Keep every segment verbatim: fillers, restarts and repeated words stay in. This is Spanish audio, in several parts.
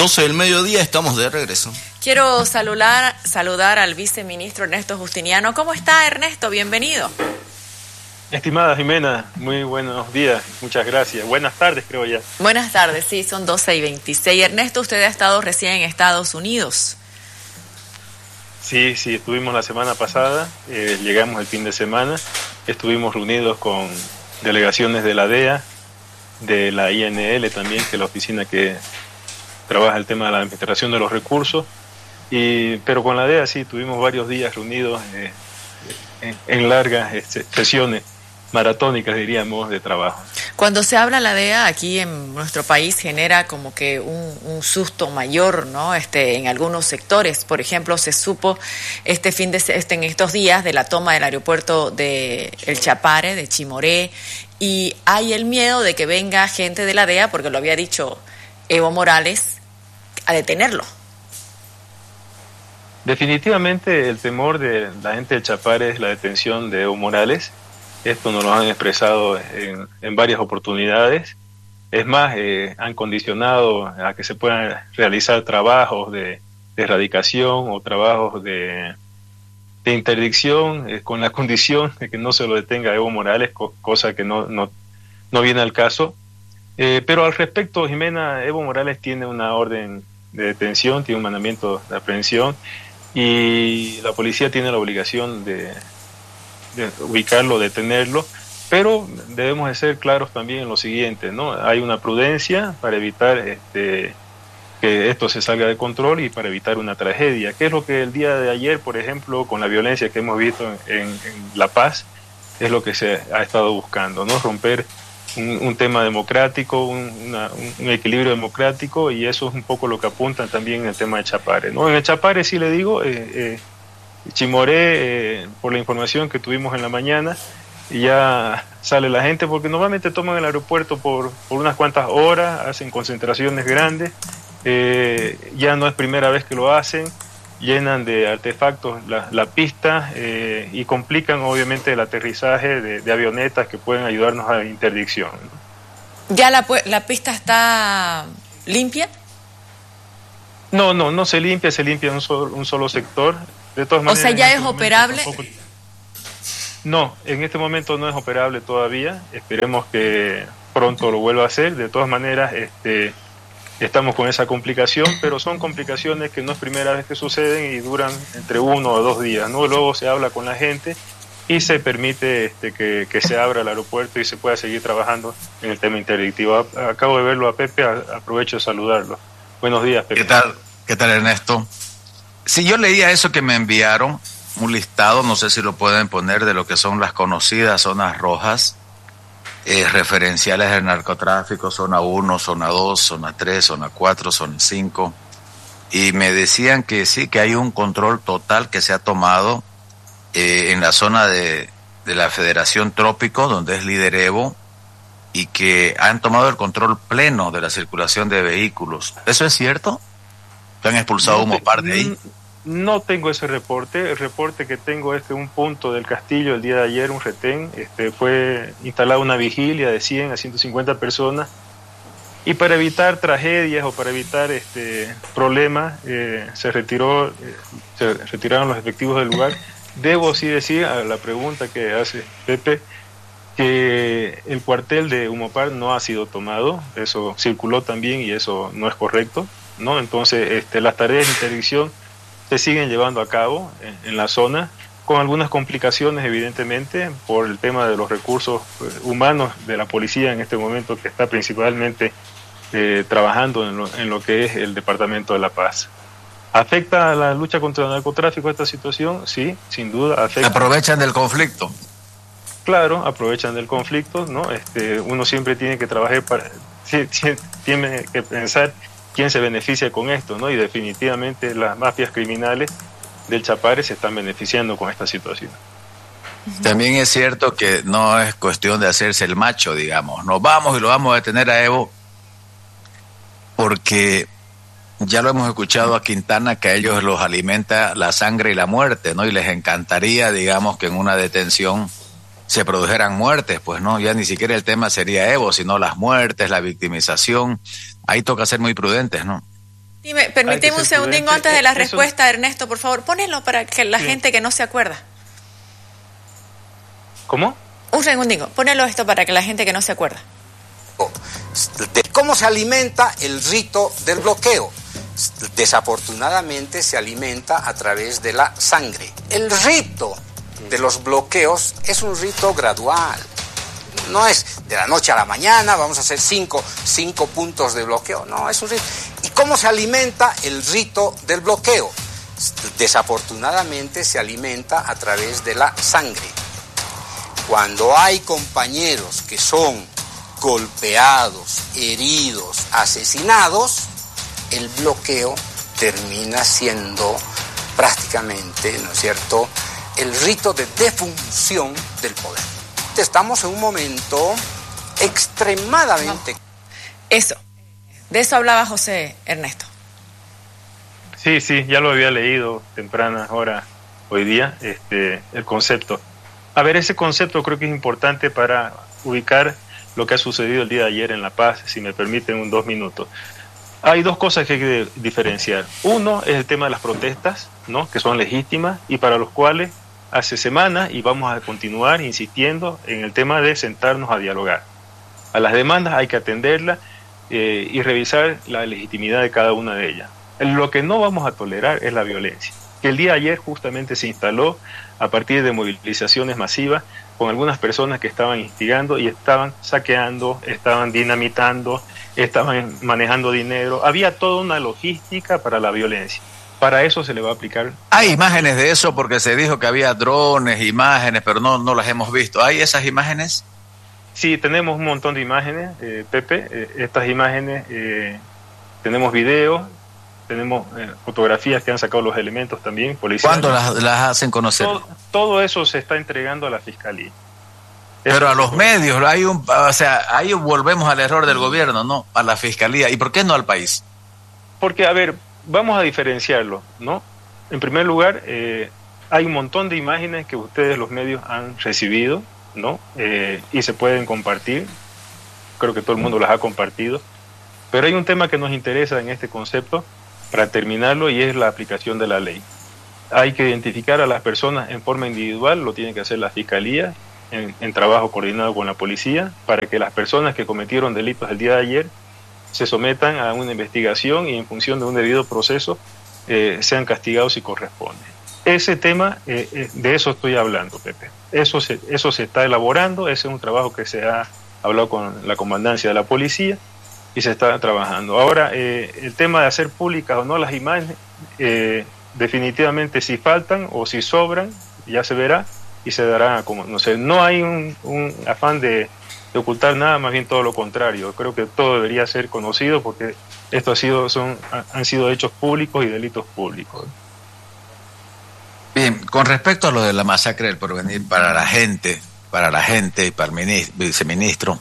doce del mediodía, estamos de regreso. Quiero saludar, saludar al viceministro Ernesto Justiniano. ¿Cómo está, Ernesto? Bienvenido. Estimada Jimena, muy buenos días, muchas gracias. Buenas tardes, creo ya. Buenas tardes, sí, son doce y veintiséis. Ernesto, usted ha estado recién en Estados Unidos. Sí, sí, estuvimos la semana pasada, eh, llegamos el fin de semana, estuvimos reunidos con delegaciones de la D E A, de la I N L también, que es la oficina que trabaja el tema de la administración de los recursos, y, pero con la D E A sí, tuvimos varios días reunidos eh, en, en largas eh, sesiones maratónicas, diríamos, de trabajo. Cuando se habla la D E A aquí en nuestro país genera como que un, un susto mayor, ¿no? Este, en algunos sectores, por ejemplo, se supo este fin de este en estos días de la toma del aeropuerto de El Chapare, de Chimoré, y hay el miedo de que venga gente de la D E A, porque lo había dicho Evo Morales, a detenerlo. Definitivamente el temor de la gente del Chapare es la detención de Evo Morales. Esto nos lo han expresado en, en varias oportunidades. Es más, eh, han condicionado a que se puedan realizar trabajos de, de erradicación o trabajos de, de interdicción eh, con la condición de que no se lo detenga Evo Morales, co cosa que no, no, no viene al caso. Eh, pero al respecto, Jimena, Evo Morales tiene una orden de detención, tiene un mandamiento de aprehensión y la policía tiene la obligación de de ubicarlo, detenerlo, pero debemos de ser claros también en lo siguiente, ¿no? Hay una prudencia para evitar este, que esto se salga de control y para evitar una tragedia, que es lo que el día de ayer, por ejemplo, con la violencia que hemos visto en, en La Paz, es lo que se ha estado buscando, ¿no? Romper un, un tema democrático, un, una, un equilibrio democrático, y eso es un poco lo que apuntan también en el tema de Chapare, ¿no? En el Chapare, sí le digo, eh, eh, Chimoré, eh, por la información que tuvimos en la mañana, ya sale la gente, porque normalmente toman el aeropuerto por, por unas cuantas horas, hacen concentraciones grandes, eh, ya no es primera vez que lo hacen, llenan de artefactos la, la pista eh, y complican obviamente el aterrizaje de, de avionetas que pueden ayudarnos a la interdicción, ¿no? ¿Ya la, la pista está limpia? No, no, no se limpia, se limpia un solo, un solo sector. De todas maneras, o sea, ¿ya es este operable? Tampoco... No, en este momento no es operable todavía. Esperemos que pronto lo vuelva a hacer. De todas maneras, este, estamos con esa complicación, pero son complicaciones que no es primera vez que suceden y duran entre uno o dos días, ¿no? Luego se habla con la gente y se permite este, que, que se abra el aeropuerto y se pueda seguir trabajando en el tema interdictivo. Acabo de verlo a Pepe, aprovecho de saludarlo. Buenos días, Pepe. ¿Qué tal? ¿Qué tal, Ernesto? Si yo leía eso que me enviaron, un listado, no sé si lo pueden poner, de lo que son las conocidas zonas rojas, eh, referenciales del narcotráfico, zona uno, zona dos, zona tres, zona cuatro, zona cinco, y me decían que sí, que hay un control total que se ha tomado eh, en la zona de, de la Federación Trópico, donde es líder Evo, y que han tomado el control pleno de la circulación de vehículos. ¿Eso es cierto? ¿Te han expulsado no, Humopar de ahí? No tengo ese reporte. El reporte que tengo es de un punto del castillo el día de ayer, un retén. Este, fue instalada una vigilia de cien a ciento cincuenta personas. Y para evitar tragedias o para evitar este, problemas, eh, se retiró, eh, se retiraron los efectivos del lugar. Debo sí decir a la pregunta que hace Pepe, que el cuartel de Humopar no ha sido tomado. Eso circuló también y eso no es correcto, ¿no? Entonces, este, las tareas de interdicción se siguen llevando a cabo en, en la zona, con algunas complicaciones, evidentemente, por el tema de los recursos humanos de la policía en este momento, que está principalmente eh, trabajando en lo, en lo que es el Departamento de La Paz. ¿Afecta a la lucha contra el narcotráfico esta situación? Sí, sin duda afecta. ¿Aprovechan del conflicto? Claro, aprovechan del conflicto, ¿no? Este, uno siempre tiene que trabajar para, tiene que pensar quién se beneficia con esto, ¿no? Y definitivamente las mafias criminales del Chapare se están beneficiando con esta situación. También es cierto que no es cuestión de hacerse el macho, digamos. Nos vamos y lo vamos a detener a Evo, porque ya lo hemos escuchado a Quintana, que a ellos los alimenta la sangre y la muerte, ¿no? Y les encantaría, digamos, que en una detención se produjeran muertes, pues no, ya ni siquiera el tema sería Evo, sino las muertes, la victimización. Ahí toca ser muy prudentes, ¿no? Dime, permíteme un segundito antes de la respuesta, Eso... Ernesto, por favor, ponelo para que la sí. gente que no se acuerda. ¿Cómo? Un segundito, ponelo esto para que la gente que no se acuerda. De cómo se alimenta el rito del bloqueo. Desafortunadamente se alimenta a través de la sangre. El rito de los bloqueos es un rito gradual. No es de la noche a la mañana, vamos a hacer cinco, cinco puntos de bloqueo. No, es un rito. ¿Y cómo se alimenta el rito del bloqueo? Desafortunadamente se alimenta a través de la sangre. Cuando hay compañeros que son golpeados, heridos, asesinados, el bloqueo termina siendo prácticamente, ¿no es cierto?, el rito de defunción del poder. Estamos en un momento extremadamente... Eso, de eso hablaba José Ernesto. Sí, sí, ya lo había leído temprana hora hoy día, este, el concepto. A ver, ese concepto creo que es importante para ubicar lo que ha sucedido el día de ayer en La Paz, si me permiten un dos minutos. Hay dos cosas que hay que diferenciar. Uno es el tema de las protestas, ¿no?, que son legítimas y para los cuales hace semanas y vamos a continuar insistiendo en el tema de sentarnos a dialogar. A las demandas hay que atenderlas eh, y revisar la legitimidad de cada una de ellas. Lo que no vamos a tolerar es la violencia, que el día de ayer justamente se instaló a partir de movilizaciones masivas con algunas personas que estaban instigando y estaban saqueando, estaban dinamitando, estaban manejando dinero. Había toda una logística para la violencia. Para eso se le va a aplicar. Hay imágenes de eso porque se dijo que había drones, imágenes, pero no, no las hemos visto. ¿Hay esas imágenes? Sí, tenemos un montón de imágenes, eh, Pepe. Eh, estas imágenes, eh, tenemos videos, tenemos eh, fotografías que han sacado los elementos también, policiales. ¿Cuándo las, las hacen conocer? Todo, todo eso se está entregando a la Fiscalía. Pero eso a los medios, hay un, o sea, ahí volvemos al error del gobierno, ¿no? A la Fiscalía. ¿Y por qué no al país? Porque, a ver, vamos a diferenciarlo, ¿no? En primer lugar, eh, hay un montón de imágenes que ustedes, los medios, han recibido, ¿no? Eh, y se pueden compartir. Creo que todo el mundo las ha compartido. Pero hay un tema que nos interesa en este concepto, para terminarlo, y es la aplicación de la ley. Hay que identificar a las personas en forma individual, lo tiene que hacer la Fiscalía, en, en trabajo coordinado con la policía, para que las personas que cometieron delitos el día de ayer se sometan a una investigación y en función de un debido proceso eh, sean castigados si corresponde. Ese tema, eh, eh, de eso estoy hablando, Pepe. Eso se, eso se está elaborando, ese es un trabajo que se ha hablado con la comandancia de la policía y se está trabajando. Ahora, eh, el tema de hacer públicas o no las imágenes, eh, definitivamente si faltan o si sobran, ya se verá y se dará como, no sé, no hay un, un afán de de ocultar nada, más bien todo lo contrario. Creo que todo debería ser conocido porque esto ha sido, son, han sido hechos públicos y delitos públicos. Bien, con respecto a lo de la masacre del Porvenir, para la gente, para la gente y para el ministro, viceministro,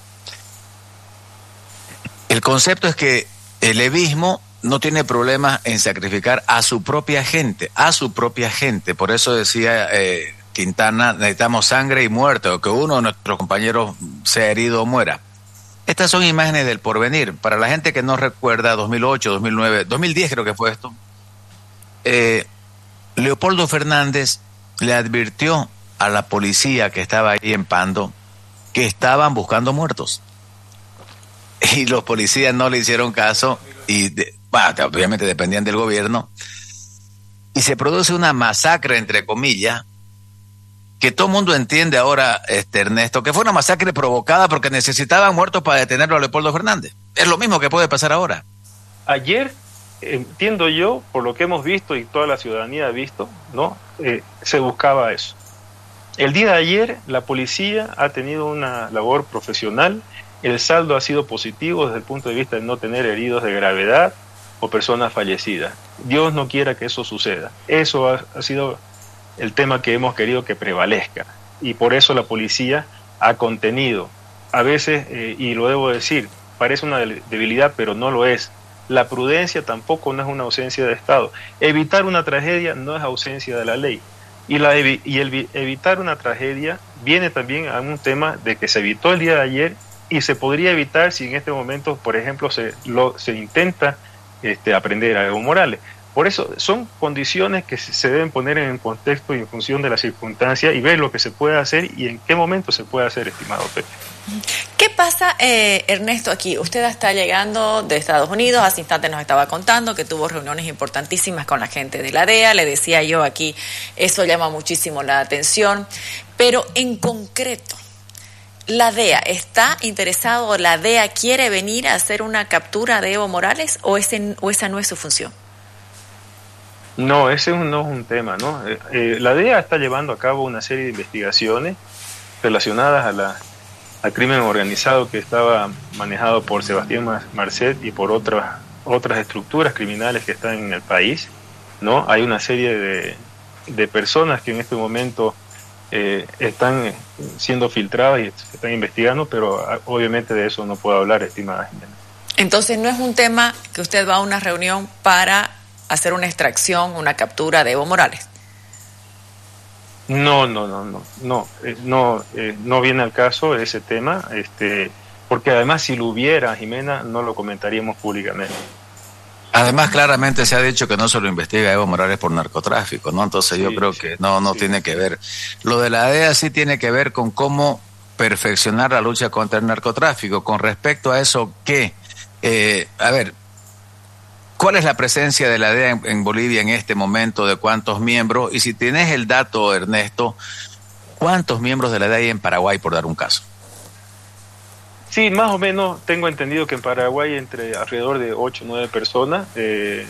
el concepto es que el levismo no tiene problemas en sacrificar a su propia gente, a su propia gente. Por eso decía eh, Quintana, necesitamos sangre y muerte, o que uno de nuestros compañeros sea herido o muera. Estas son imágenes del Porvenir. Para la gente que no recuerda, dos mil ocho, dos mil nueve, dos mil diez creo que fue esto, eh, Leopoldo Fernández le advirtió a la policía que estaba ahí en Pando que estaban buscando muertos. Y los policías no le hicieron caso y, de, bueno, obviamente dependían del gobierno. Y se produce una masacre, entre comillas, que todo el mundo entiende ahora, este Ernesto, que fue una masacre provocada porque necesitaban muertos para detenerlo a Leopoldo Fernández. Es lo mismo que puede pasar ahora. Ayer, entiendo yo, por lo que hemos visto y toda la ciudadanía ha visto, ¿no? Eh, se buscaba eso. El día de ayer, la policía ha tenido una labor profesional. El saldo ha sido positivo desde el punto de vista de no tener heridos de gravedad o personas fallecidas. Dios no quiera que eso suceda. Eso ha, ha sido el tema que hemos querido que prevalezca. Y por eso la policía ha contenido. A veces, eh, y lo debo decir, parece una debilidad, pero no lo es. La prudencia tampoco no es una ausencia de Estado. Evitar una tragedia no es ausencia de la ley. Y, la evi- y el evitar una tragedia viene también a un tema de que se evitó el día de ayer y se podría evitar si en este momento, por ejemplo, se, lo, se intenta este, aprender a Evo Morales. Por eso son condiciones que se deben poner en contexto y en función de la circunstancia y ver lo que se puede hacer y en qué momento se puede hacer, estimado Pepe. ¿Qué pasa, eh, Ernesto, aquí? Usted está llegando de Estados Unidos, hace instantes nos estaba contando que tuvo reuniones importantísimas con la gente de la D E A, le decía yo aquí, eso llama muchísimo la atención, pero en concreto, ¿la D E A está interesado, la D E A quiere venir a hacer una captura de Evo Morales o, ese, o esa no es su función? No, ese no es un tema, ¿no? Eh, eh, la D E A está llevando a cabo una serie de investigaciones relacionadas a la, al crimen organizado que estaba manejado por Sebastián Marcet y por otras otras estructuras criminales que están en el país, ¿no? Hay una serie de, de personas que en este momento eh, están siendo filtradas y se están investigando, pero obviamente de eso no puedo hablar, estimada Jimena. Entonces no es un tema que usted va a una reunión para hacer una extracción, una captura de Evo Morales. No, no, no, no, no, eh, no, eh, no viene al caso ese tema, este, porque además si lo hubiera, Jimena, no lo comentaríamos públicamente. Además, claramente se ha dicho que no se lo investiga Evo Morales por narcotráfico, ¿no? Entonces sí, yo creo sí, que no, no sí, tiene que ver. Lo de la D E A sí tiene que ver con cómo perfeccionar la lucha contra el narcotráfico. Con respecto a eso, ¿qué? Eh, a ver, ¿cuál es la presencia de la D E A en, en Bolivia en este momento? ¿De cuántos miembros? Y si tienes el dato, Ernesto, ¿cuántos miembros de la D E A hay en Paraguay, por dar un caso? Sí, más o menos tengo entendido que en Paraguay entre alrededor de ocho o nueve personas. Eh,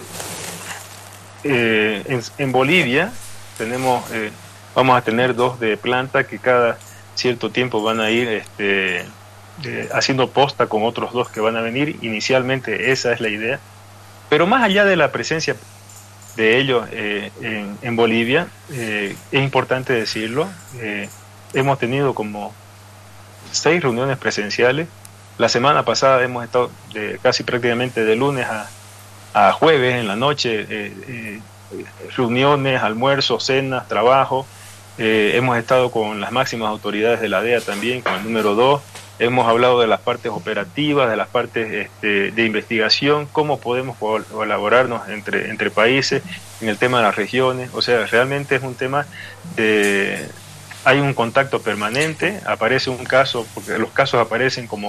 eh, en, en Bolivia tenemos, eh, vamos a tener dos de planta que cada cierto tiempo van a ir este, eh, haciendo posta con otros dos que van a venir. Inicialmente esa es la idea. Pero más allá de la presencia de ellos eh, en, en Bolivia, eh, es importante decirlo, eh, hemos tenido como seis reuniones presenciales. La semana pasada hemos estado de, casi prácticamente de lunes a, a jueves en la noche, eh, eh, reuniones, almuerzos, cenas, trabajo. Eh, hemos estado con las máximas autoridades de la D E A también, con el número dos. Hemos hablado de las partes operativas, de las partes este, de investigación, cómo podemos colaborarnos entre, entre países en el tema de las regiones. O sea, realmente es un tema de... Hay un contacto permanente, aparece un caso, porque los casos aparecen como